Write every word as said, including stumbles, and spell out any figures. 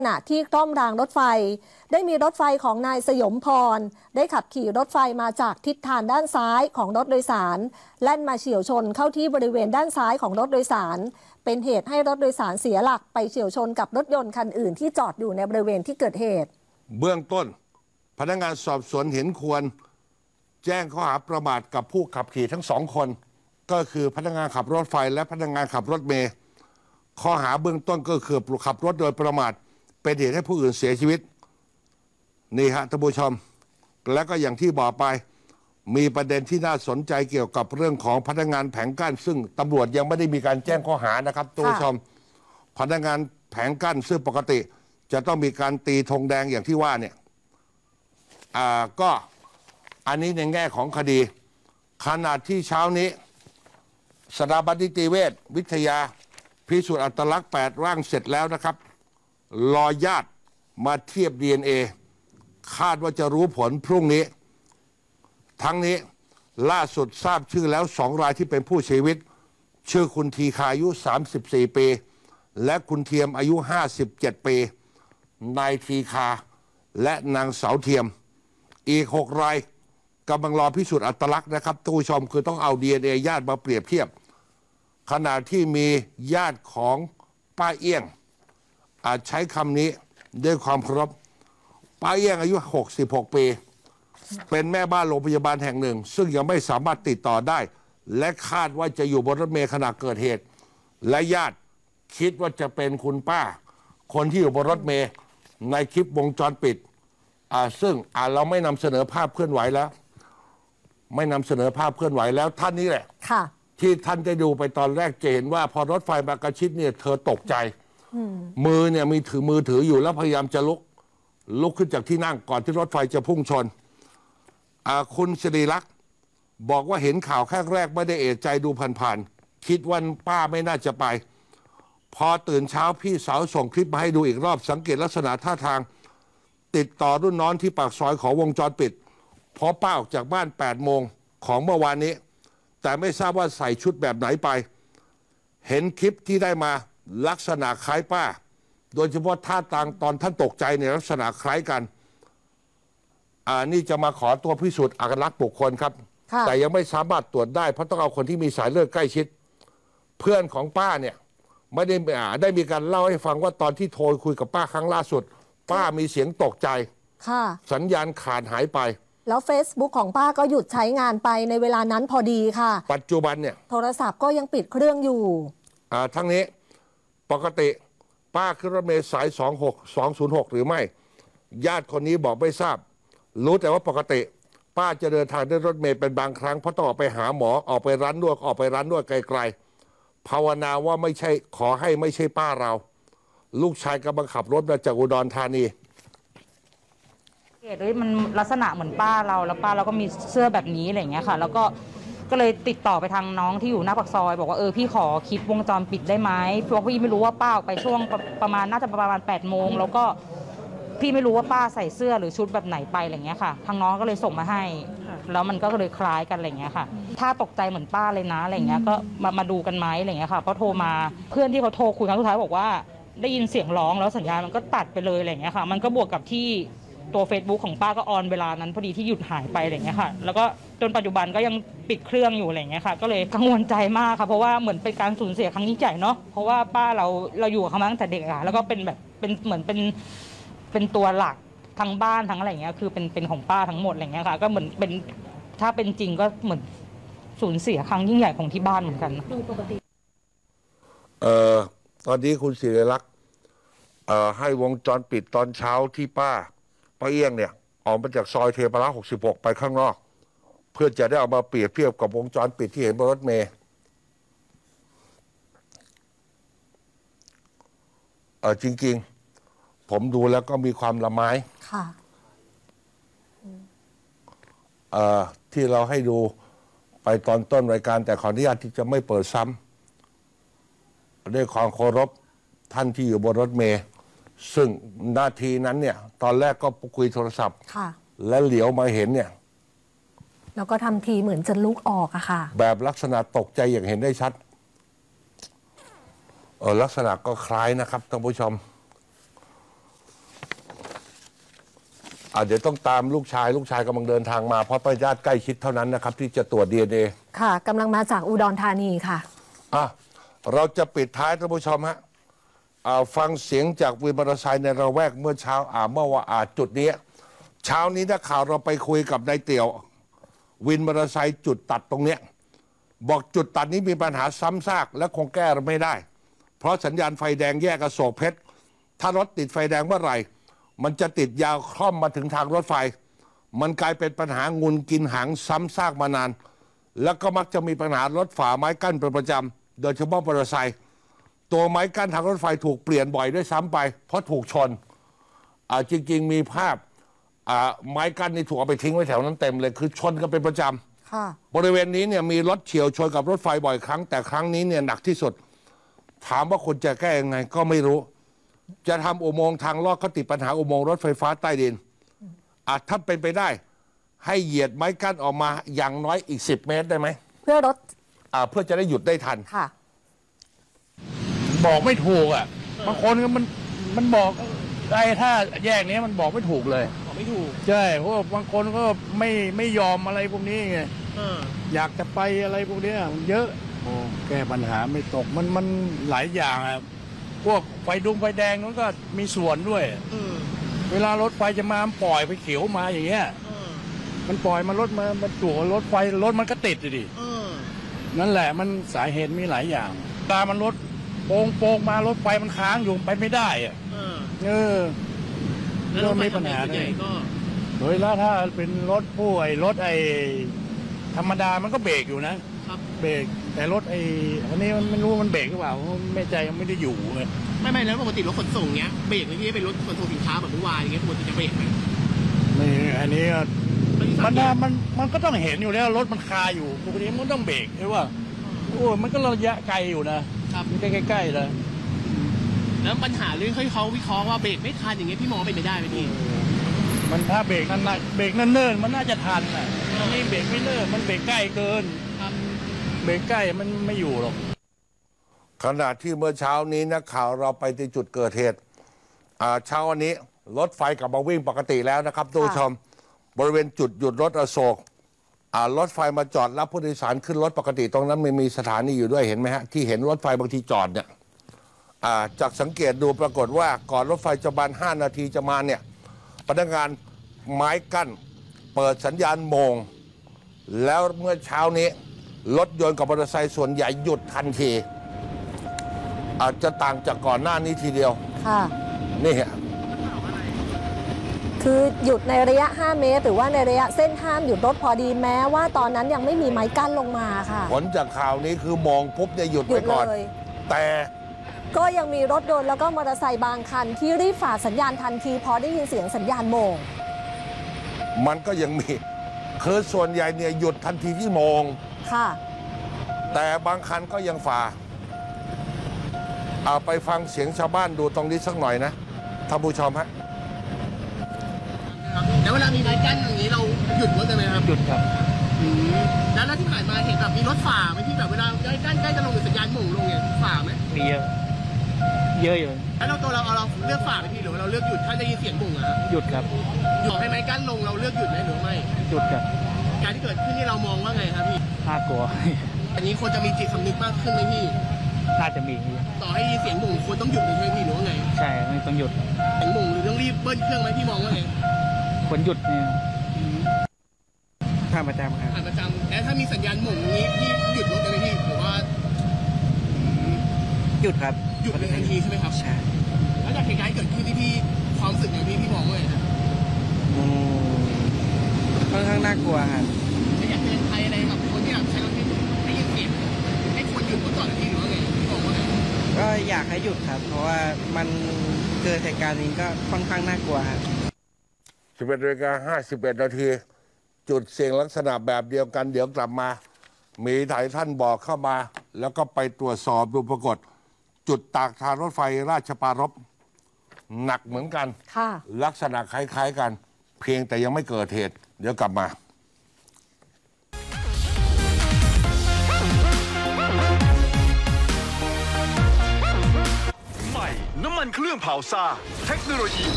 ขณะที่คล่อมรางรถไฟได้มีรถไฟของนายสยมพรได้ขับขี่รถไฟมาจากทิศทางด้านซ้ายของรถโดยสารแล่นมาเฉี่ยวชนเข้าที่บริเวณด้านซ้ายของรถโดยสารเป็นเหตุให้รถโดยสารเสียหลักไปเฉี่ยวชนกับรถยนต์คันอื่นที่จอดอยู่ในบริเวณที่เกิดเหตุเบื้องต้นพนักงานสอบสวนเห็นควรแจ้งข้อหาประมาทกับผู้ขับขี่ทั้งสองคนก็คือพนักงานขับรถไฟและพนักงานขับรถเมล์ข้อหาเบื้องต้นก็คือขับรถโดยประมาทเป็นเหตุให้ผู้อื่นเสียชีวิตนี่ฮะท่านผู้ชมและก็อย่างที่บอกไปมีประเด็นที่น่าสนใจเกี่ยวกับเรื่องของพนักงานแผงกั้นซึ่งตำรวจยังไม่ได้มีการแจ้งข้อหานะครับท่านผู้ชมพนักงานแผงกั้นซึ่งปกติจะต้องมีการตีธงแดงอย่างที่ว่าเนี่ยอ่าก็อันนี้ในแง่ของคดีขณะที่เช้านี้สถาบันนิติเวชวิทยาพิสูจน์อัตลักษณ์แปดร่างเสร็จแล้วนะครับรอญาติมาเทียบ ดี เอ็น เอ คาดว่าจะรู้ผลพรุ่งนี้ทั้งนี้ล่าสุดทราบชื่อแล้วสองรายที่เป็นผู้เสียชีวิตชื่อคุณทีคาอายุสามสิบสี่ปีและคุณเทียมอายุห้าสิบเจ็ดปีนายทีคาและนางสาวเทียมอีกหกรายกำลังรอพิสูจน์อัตลักษณ์นะครับท่านผู้ชมคือต้องเอา ดี เอ็น เอ ญาติมาเปรียบเทียบขณะที่มีญาติของป้าเอี้ยงอาจใช้คำนี้ด้วยความเคารพป้าเอี้ยงอายุหกสิบหกปีเป็นแม่บ้านโรงพยาบาลแห่งหนึ่งซึ่งยังไม่สามารถติดต่อได้และคาดว่าจะอยู่บนรถเมล์ขณะเกิดเหตุและญาติคิดว่าจะเป็นคุณป้าคนที่อยู่บนรถเมล์ในคลิปวงจรปิดอ่าซึ่งอ่าเราไม่นำเสนอภาพเคลื่อนไหวแล้วไม่นำเสนอภาพเคลื่อนไหวแล้วท่านนี้แหละค่ะที่ท่านได้ดูไปตอนแรกจะเห็นว่าพอรถไฟมากระชิดเนี่ยเธอตกใจมือเนี่ยมีถือมือถืออยู่แล้วพยายามจะลุกลุกขึ้นจากที่นั่งก่อนที่รถไฟจะพุ่งชนคุณสิริลักษณ์บอกว่าเห็นข่าวแค่แรกไม่ได้เอะใจดูผ่านๆคิดว่าป้าไม่น่าจะไปพอตื่นเช้าพี่สาวส่งคลิปมาให้ดูอีกรอบสังเกตลักษณะท่าทางติดต่อรุ่นน้องที่ปากซอยของวงจรปิดพอป้าออกจากบ้านแปดโมงของเมื่อวานนี้แต่ไม่ทราบว่าใส่ชุดแบบไหนไปเห็นคลิปที่ได้มาลักษณะคล้ายป้าโดยเฉพาะท่าทางตอนท่านตกใจในลักษณะคล้ายกันอ่านี่จะมาขอตัวพิสูจน์อัตลักษณ์บุคคลครับแต่ยังไม่สามารถตรวจได้เพราะต้องเอาคนที่มีสายเลือดใกล้ชิดเพื่อนของป้าเนี่ยไม่ได้ได้มีการเล่าให้ฟังว่าตอนที่โทรคุยกับป้าครั้งล่าสุดป้ามีเสียงตกใจสัญญาณขาดหายไปแล้ว Facebook ของป้าก็หยุดใช้งานไปในเวลานั้นพอดีค่ะปัจจุบันเนี่ยโทรศัพท์ก็ยังปิดเครื่องอยู่อ่าทั้งนี้ปกติป้าขึ้นรถเมล์สายสองหก สองศูนย์หกหรือไม่ญาติคนนี้บอกไม่ทราบรู้แต่ว่าปกติป้าจะเดินทางด้วยรถเมล์เป็นบางครั้งเพราะต้องออกไปหาหมอออกไปร้านนวดออกไปร้านนวดไกลๆภาวนาว่าไม่ใช่ขอให้ไม่ใช่ป้าเราลูกชายกำลังขับรถมาจากอุดรธานีเหตุมันลักษณะเหมือนป้าเราแล้วป้าเราก็มีเสื้อแบบนี้อะไรอย่างเงี้ยค่ะแล้วก็ก็เลยติดต่อไปทางน้องที่อยู่หน้าปากซอยบอกว่าเออพี่ขอคลิปวงจรปิดได้ไหมเพราะพี่ไม่รู้ว่าป้าออกไปช่วงประมาณน่าจะประมาณแปดโมงแล้วก็พี่ไม่รู้ว่าป้าใส่เสื้อหรือชุดแบบไหนไปอะไรเงี้ยค่ะทางน้องก็เลยส่งมาให้แล้วมันก็เลยคล้ายกันอะไรเงี้ยค่ะถ้าตกใจเหมือนป้าเลยนะอะไรเงี้ยก็มามาดูกันไหมอะไรเงี้ยค่ะเพราะโทรมาเพื่อนที่เขาโทรคุยครั้งสุดท้ายบอกว่าได้ยินเสียงร้องแล้วสัญญาณมันก็ตัดไปเลยอะไรเงี้ยค่ะมันก็บวกกับที่ตัว Facebook ของป้าก็ออนเวลานั้นพอดีที่หยุดหายไปอะไรเงี้ยค่ะแล้วก็จนปัจจุบันก็ยังปิดเครื่องอยู่อะไรเงี้ยค่ะก็เลยกังวลใจมากค่ะเพราะว่าเหมือนเป็นการสูญเสียครั้งยิ่งใหญ่เนาะเพราะว่าป้าเราเราอยู่กับเขามาตั้งแต่เด็กอะแล้วก็เป็นแบบเป็นเหมือนเป็นเป็นตัวหลักทั้งบ้านทั้งอะไรเงี้ยคือเป็นเป็นของป้าทั้งหมดอะไรเงี้ยค่ะก็เหมือนเป็นถ้าเป็นจริงก็เหมือนสูญเสียครั้งยิ่งใหญ่ของที่บ้านเหมือนกันปกติเอ่อตอนนี้คุณศิริลักษณ์เอ่อให้วงจรปิดตอนเช้าที่ป้าป้าเอี้ยงเนี่ยออกมาจากซอยเทพรักษ์หกสิบหกไปข้างนอกเพื่อจะได้เอามาเปรียบเทียบกับวงจรปิดที่เห็นบนรถเมล์เออจริงๆผมดูแล้วก็มีความละไม้ค่ะเอ่อที่เราให้ดูไปตอนต้นรายการแต่ขออนุญาตที่จะไม่เปิดซ้ำด้วยความเคารพท่านที่อยู่บนรถเมล์ซึ่งนาทีนั้นเนี่ยตอนแรกก็คุยโทรศัพท์และเหลียวมาเห็นเนี่ยแล้วก็ทำทีเหมือนจะลุกออกอะค่ะแบบลักษณะตกใจอย่างเห็นได้ชัดเออลักษณะก็คล้ายนะครับท่านผู้ชมอ่ะเดี๋ยวต้องตามลูกชายลูกชายกำลังเดินทางมาเพราะเป็นญาติใกล้ชิดเท่านั้นนะครับที่จะตรวจ ดี เอ็น เอค่ะกำลังมาจากอุดรธานีค่ะอ่ะเราจะปิดท้ายท่านผู้ชมฮะอ่าฟังเสียงจากวินมอเตอร์ไซค์ในระแวกเมื่อเช้าอ่าเมื่อว่าอ่าจุดนี้เช้านี้นักข่าวเราไปคุยกับนายเตี่ยว วินมอเตอร์ไซค์จุดตัดตรงเนี้ยบอกจุดตัดนี้มีปัญหาซ้ำซากและคงแก้ไม่ได้ เพราะสัญญาณไฟแดงแยกอโศกเพชรถ้ารถติดไฟแดงเมื่อไหร่ มันจะติดยาวคล่อมมาถึงทางรถไฟ มันกลายเป็นปัญหางุนกินหางซ้ำซากมานาน แล้วก็มักจะมีปัญหารถฝ่าไม้กั้นเป็นประจำโดยเฉพาะมอเตอร์ไซค์ตัวไม้กั้นทางรถไฟถูกเปลี่ยนบ่อยด้วยซ้ำไป เพราะถูกชนอ่าจริงๆมีภาพอ่าไม้กั้นนี่ถูกเอาไปทิ้งไว้แถวนั้นเต็มเลยคือชนกันเป็นประจำค่ะบริเวณนี้เนี่ยมีรถเฉียวชนกับรถไฟบ่อยครั้งแต่ครั้งนี้เนี่ยหนักที่สุด ถามว่าคนจะแก้ยังไงก็ไม่รู้ จะทำอุโมงค์ทางลอดเขาติดปัญหาอุโมงค์รถไฟฟ้าใต้ดินอาจถ้าเป็นไปได้ ให้เหยียดไม้กั้นออกมาอย่างน้อยอีกสิบเมตรได้ไหมเพื่อรถอ่าเพื่อจะได้หยุดได้ทันค่ะบอกไม่ถูกอ่ะบางคนก็มันมันบอกไอ้ถ้าแยกนี้มันบอกไม่ถูกเลยบอกไม่ถูกใช่เพราะว่าบางคนก็ไม่ไม่ยอมอะไรพวกนี้ไงเอออยากจะไปอะไรพวกเนี้ยมันเยอะโอ้แก้ปัญหาไม่ตกมันมันหลายอย่างอ่ะพวกไฟดุงไฟแดงนั้นก็มีส่วนด้วยเออเวลารถไฟจะมามันปล่อยไปเขียวมาอย่างเงี้ยเออมันปล่อยมารถมามันจู่รถไฟรถมันก็ติดดิเออนั่นแหละมันสาเหตุมีหลายอย่างตามันรถโป่งโป่งมารถไฟมันค้างอยู่ไปไม่ได้อ่ะเออเออแล้วเราไปมีทำปัญงาหานส่วนใหญ่ก็โดยแล้วถ้าเป็นรถผู้ไอ้รถไอ้ธรรมดามันก็เบรกอยู่นะครับ เบรกแต่รถไอ้อันนี้มันไม่รู้มันเบรกหรือเปล่าไม่ใจยังไม่ได้อยู่เลยไม่ไม่แล้วปกติรถขนส่งเนี้ยเบรกเลยพี่เป็นรถขนส่งสินค้าแบบเมื่อวานอย่างเงี้ยปกติจะเบรกไหมนี่อันนี้ก็แล้วที่มันสาน่ามันมันก็ต้องเห็นอยู่แล้วรถมันคาอยู่ปกติมันต้องเบรกใช่ป่ะโอ้มันก็ระยะไกลอยู่นะครับ ไม่ใกล้ๆเลยแล้วปัญหาเรื่องที่เขาวิเคราะห์ว่าเบรกไม่ทันอย่างเงี้ยพี่มองว่าเป็นไปได้ไหมพี่มันถ้าเบรกนั่นน่ะเบรกเนิ่นๆมันน่าจะทันน่ะอันนี่เบรกไม่เนิ่นมันเบรกใกล้เกินครับเบรกใกล้มันไม่อยู่หรอกขณะที่เมื่อเช้านี้นักข่าวเราไปที่จุดเกิดเหตุอ่าเช้าวันนี้รถไฟกลับมาวิ่งปกติแล้วนะครับทุกผู้ชมบริเวณจุดหยุดรถอโศกอ่ารถไฟมาจอดรับผู้โดยสารขึ้นรถปกติตรงนั้นไม่มีสถานีอยู่ด้วยเห็นไหมฮะที่เห็นรถไฟบางทีจอดเนี่ยอ่าจากสังเกตดูปรากฏว่าก่อนรถไฟจะบานห้านาทีจะมาเนี่ยพนักงานไม้กั้นเปิดสัญญาณโมง แล้วเมื่อเช้านี้รถยนต์กับมอเตอร์ไซค์ส่วนใหญ่หยุดทันที อาจจะต่างจากก่อนหน้านี้ทีเดียวค่ะนี่ฮะคือหยุดในระยะ ห้า เมตร หรือว่าในระยะเส้นห้ามหยุดรถพอดีแม้ว่าตอนนั้นยังไม่มีไม้กั้นลงมาค่ะผลจากข่าวนี้คือมองปุ๊บเนี่ยหยุดหยุไปดก่อนเลยแต่ก็ยังมีรถยนต์แล้วก็มอเตอร์ไซค์บางคันที่รีบฝ่าสัญญาณทันทีพอได้ยินเสียงสัญญาณโมงมันก็ยังมีคือส่วนใหญ่เนี่ยหยุดทันทีที่มองค่ะแต่บางคันก็ยังฝ่าเอาไปฟังเสียงชาวบ้านดูตรงนี้สักหน่อยนะท่านผู้ชมฮะแล้วเวลามีไม้กั้นอย่างนี้เราหยุดรถได้ไหมครับหยุดครับอืมแล้วแล้วที่ผ่านมาเห็นแบบมีรถฝ่าไหมที่แบบเวลาไม้กั้นใกล้จะลงหรือสัญญาณหม่งลงเนี่ยฝ่าไหมมีเยอะเยอะอยู่แล้วเราตัวเราเอาเราเลือกฝ่าไหมพี่หรือว่าเราเลือกหยุดถ้าได้ยินเสียงหม่งอะครับหยุดครับหยุดให้ไม้กั้นลงเราเลือกหยุดไหมหรือไม่หยุดครับการที่เกิดขึ้นที่เรามองว่าไงครับพี่น่ากลัวอันนี้คนจะมีจิตสำนึกมากขึ้นไหมพี่น่าจะมีต่อให้ยินเสียงหม่งคนต้องหยุดเลยใช่ไหมพี่หรือว่าไงใช่ไม่ต้องหยุดเสียงหม่งหรือต้องรีบเบิ้ลเครื่องไหมพี่มองว่าไงคนหยุดเนี่ยข้ามประจำครับผ่านประจำแล้วถ้ามีสัญญาณหม่งอย่างนี้พี่หยุดรถได้ไหมพี่หรือว่าหยุดครับหยุดเลยทันทีใช่ไหมครับใช่แล้วจากเหตุการณ์ที่เกิดขึ้นที่พี่ความรู้สึกอย่างพี่พี่มองว่าไงครับค่อนข้างน่ากลัวครับจะอยากเตือนภัยอะไรกับคนที่แบบใช้รถให้ยินเสียงให้คนหยุดรถก่อนนะพี่หรือว่าไงพี่มองว่าไงก็อยากให้หยุดครับ เพราะว่ามันเกิดเหตุการณ์นี้ก็ค่อนข้างน่ากลัวครับสิบเอ็ดนาฬิกาห้าสิบเอ็ดนาทีจุดเสี่ยงลักษณะแบบเดียวกันเดี๋ยวกลับมา มีหลายท่านบอกเข้ามา แล้วก็ไปตรวจสอบดูปรากฏ จุดตากทางรถไฟราชปรารภหนักเหมือนกันค่ะลักษณะคล้าย ๆกัน เพียงแต่ยังไม่เกิดเหตุ เดี๋ยวกลับมาใหม่ น้ำมันเครื่องเผาซ่าเทคโนโลยี